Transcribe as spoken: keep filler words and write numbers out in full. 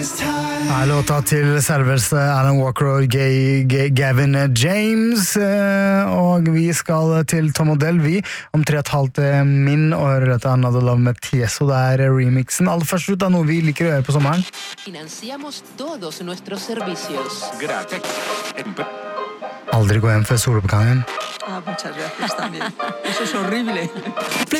Ja, låta til selveste Alan Walker og Gay, Gay, Gavin James, og vi skal til Tom Odell, vi, om tre og et halvt min, og hører dette Another Love med Tiesto, det er remixen. Aller først ut av noe vi liker å gjøre på sommeren. Financiamos todos nuestros servicios. Gratis. Aldri gå hjem før soloppgangen. Ah, muchas gracias también. Eso es horrible.